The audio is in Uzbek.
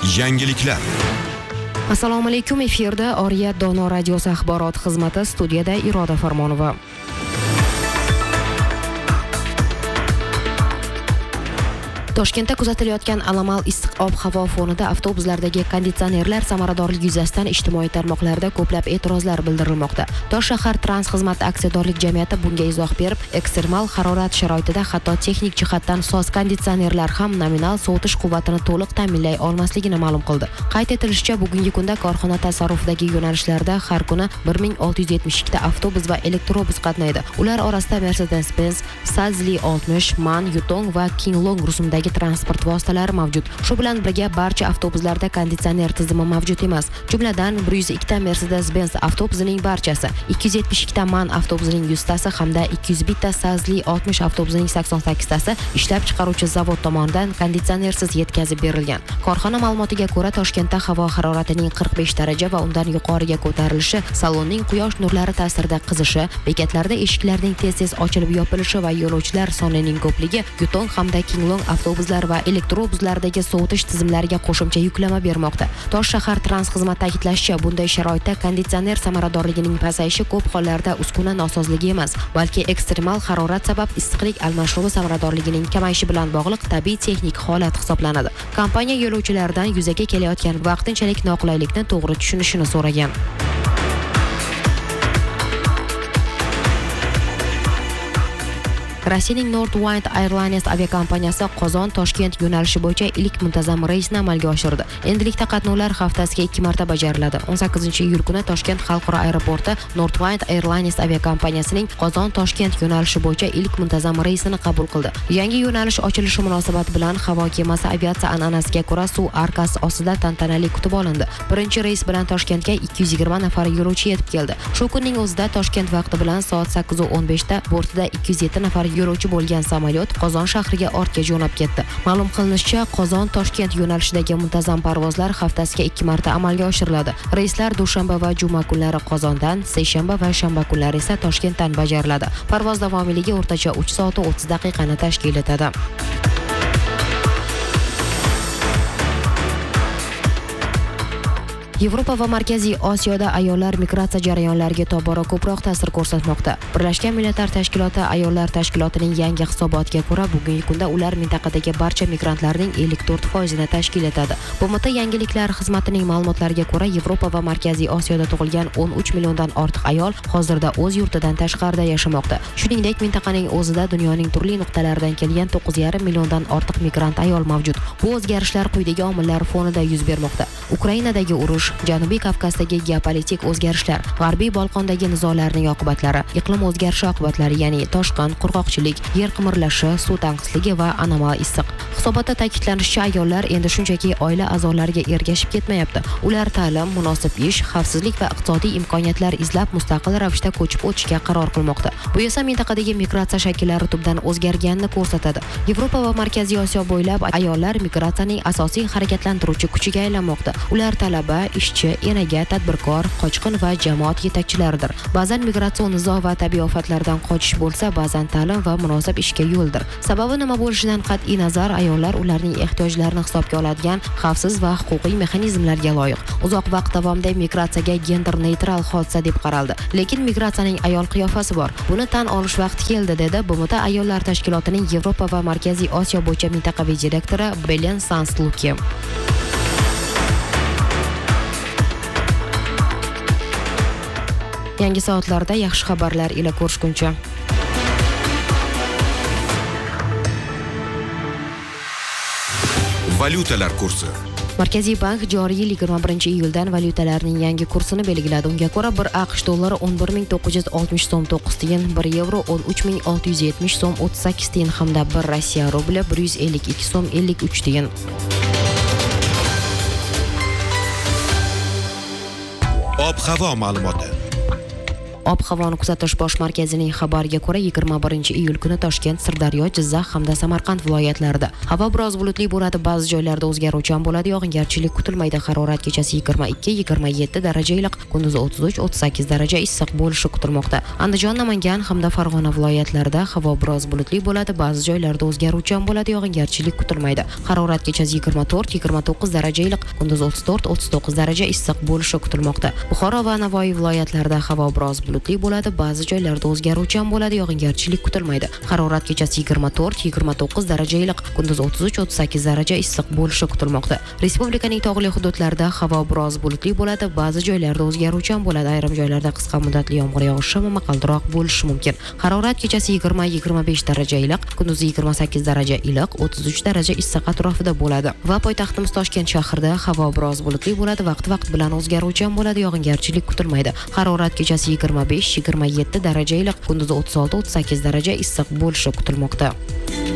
Yangiliklar. Assalomu alaykum, efirda Oriyat Dono radiosi axborot xizmati, studiyada Iroda Farmonova. Toshkentda kuzatilayotgan anomal issiq ob-havo fonida avtobuslardagi konditsionerlar samaradorligi yuzasidan ijtimoiy tarmoqlarda ko'plab e'tirozlar bildirilmoqda. Toshshahar Transxizmat aksiyadorlik jamiyati bunga izoh berib, ekstremal harorat sharoitida hatto texnik jihatdan soz konditsionerlar ham nominal sovutish quvvatini to'liq ta'minlay olmasligini ma'lum qildi. Qayd etilishicha, bugungi kunda korxona tasarrufidagi yo'nalishlarda har kuni 1672 ta avtobus va elektrobus qatnaydi. Ular orasida Mercedes-Benz, Sazli 60, MAN, Yutong va Kinglong rusumdagi transport vositalari mavjud. Shu bilan birga barcha avtobuslarda konditsioner tizimi mavjud emas. Jumladan 102 ta Mercedes-Benz avtobusining barchasi, 272 ta MAN avtobusining 100 tasi hamda 201 ta Sazli 60 avtobusining 88 tasi ishlab chiqaruvchi zavod tomonidan konditsionersiz yetkazib berilgan. Korxona ma'lumotiga ko'ra, Toshkentda havo haroratining 45 daraja va undan yuqoriga ko'tarilishi, salonning quyosh nurlari ta'sirida qizishi, bekatlarda eshiklarning tez-tez ochilib yopilishi va yo'lovchilar sonining ko'pligi Yutong hamda Kinglong avtobuslar va elektrobuslardagi sovutish tizimlariga qo'shimcha yuklama bermoqda. Toshshahar Transxizmat ta'kidlashicha, bunday sharoitda konditsioner samaradorligining pasayishi ko'p hollarda uskuna nosozligi emas, balki ekstremal harorat sabab issiqlik almashuvi samaradorligining kamayishi bilan bog'liq tabiiy texnik holat hisoblanadi. Kompaniya yo'lovchilardan yuzaga kelayotgan vaqtinchalik noqulaylikni to'g'ri tushunishini so'ragan. Rossiyaning Northwind Airlines aviakompaniyasi Qozon-Toshkent yo'nalishi bo'yicha ilk muntazam reysni amalga oshirdi. Endilikda qatnovlar haftasiga 2 marta bajariladi. 18-iyul kuni Toshkent xalqaro aeroporti Northwind Airlines aviakompaniyasining Qozon-Toshkent yo'nalishi bo'yicha ilk muntazam reysini qabul qildi. Yangi yo'nalish ochilishi munosabati bilan havo kemasi aviatsiya an'anasiga ko'ra suv arkasi ostida tantanali kutib olindi. Birinchi reys bilan Toshkentga 220 nafar yo'lovchi yetib keldi. Shu kunning o'zida Toshkent vaqti bilan soat 8:15 da bortida 207 nafar yo'lovchi bo'lgan samolyot Qozon shahriga ortga jo'nab ketdi. Ma'lum qilinishicha, Qozon-Toshkent yo'nalishidagi muntazam parvozlar haftasiga 2 marta amalga oshiriladi. Reyslar dushanba va juma kunlari Qozondan, seshanba va shanba kunlari esa Toshkentdan bajariladi. Parvoz davomiyligi o'rtacha 3 soat 30 daqiqani tashkil etadi. Yevropa va Markaziy Osiyoda ayollar migratsiya jarayonlariga tobora ko'proq ta'sir ko'rsatmoqda. Birlashgan Millatlar Tashkiloti ayollar tashkilotining yangi hisobotiga ko'ra, bugungi kunda ular mintaqadagi barcha migrantlarning 54% tashkil etadi. BMT yangiliklar xizmatining ma'lumotlariga ko'ra, Yevropa va Markaziy Osiyoda tug'ilgan 13 milliondan ortiq ayol hozirda o'z yurtidan tashqarida yashamoqda. Shuningdek, mintaqaning o'zida dunyoning turli nuqtalaridan kelgan 9,5 milliondan ortiq migrant ayol mavjud. Bu o'zgarishlar quyidagi omillar fonida yuz bermoqda: Ukrainadagi urush, Janubiy Kavkazdagi geopolitik o'zgarishlar, G'arbiy Bolqondagi nizolarning oqibatlari, iqlim o'zgarishi oqibatlari, ya'ni toshqin, qurg'oqchilik, yer qimirlashi, suv tanqisligi va anomal issiq. Hisobotda ta'kidlanishicha, ayollar endi shunchaki oila a'zolariga ergashib ketmayapti. Ular ta'lim, munosib ish, xavfsizlik va iqtisodiy imkoniyatlar izlab mustaqil ravishda ko'chib o'tishga qaror qilmoqda. Bu esa mintaqadagi migratsiya shakllari tubdan o'zgarganini ko'rsatadi. Yevropa va Markaziy Osiyo bo'ylab ayollar migratsiyaning asosiy harakatlantiruvchi kuchiga aylanmoqda. Ular talaba, ishchi, enaga, tadbirkor, qochqin va jamoat yetakchilaridir. Ba'zan migratsion nizo va tabiiy ofatlardan qochish bo'lsa, ba'zan ta'lim va munosib ishga yo'ldir. Sababi nima bo'lishidan qat'iy nazar, ayollar ularning ehtiyojlarini hisobga oladigan xavfsiz va huquqiy mexanizmlarga loyiq. Uzoq vaqt davomida migratsiyaga gender neytral hodisa deb qaraldi. Lekin migratsiyaning ayol qiyofasi bor. Buni tan olish vaqti keldi, dedi BMT ayollar tashkilotining Yevropa va Markaziy Osiyo bo'yicha mintaqaviy direktori Belen Sans-Luki. Yangi soatlarda yaxshi xabarlar ila ko'rishguncha. Valyutalar kursi. Markaziy bank joriy yil 21-iyuldan valyutalarning yangi kursini belgiladi. Unga ko'ra 1 AQSh dollari 11.960 so'm 9 tiyin, 1 yevro 13.670 so'm 38 tiyin hamda 1 Rossiya rubli 152 so'm 53 tiyin. Ob-havo ma'lumoti. Ob-havoni kuzatish bosh markazining xabariga ko'ra 21-iyul kuni Toshkent, Sirdaryo, Jizzax hamda Samarqand viloyatlarida havo biroz bulutli bo'ladi, ba'zi joylarda o'zgaruvchan bo'ladi, yog'ingarchilik kutilmaydi. Harorat kechasi 22-27 daraja iliq, kunduzi 33-38 daraja issiq bo'lishi kutilmoqda. Andijon, Namangan hamda Farg'ona viloyatlarida havo biroz bulutli bo'ladi, ba'zi joylarda o'zgaruvchan bo'ladi, yog'ingarchilik kutilmaydi. Harorat kechasi 24-29 daraja iliq, kunduzi 34-39 daraja issiq bo'lishi kutilmoqda. Buxoro va Navoiy viloyatlarida havo biroz bulutli bo'ladi, ba'zi joylarda o'zgaruvchan bo'ladi, yog'ingarchilik kutilmaydi. Harorat kechasi 24-29 daraja iliq, kunduz 33-38 daraja issiq bo'lishi kutilmoqda. Respublikaning tog'li hududlarida havo biroz bulutli bo'ladi, ba'zi joylarda o'zgaruvchan bo'ladi, ayrim joylarda qisqa muddatli yomg'ir yog'ishi va momaqaldiroq bo'lishi mumkin. Harorat kechasi 20-25 daraja iliq, kunduzi 28 daraja iliq, 33 daraja issiq atrofida bo'ladi. Va poytaxtimiz Toshkent shahrida havo biroz bulutli bo'ladi, vaqt bilan o'zgaruvchan bo'ladi, yog'ingarchilik kutilmaydi. Harorat kechasi 25-27 daraja iliq, kunduzi 36-38 daraja issiq bo'lishi kutilmoqda.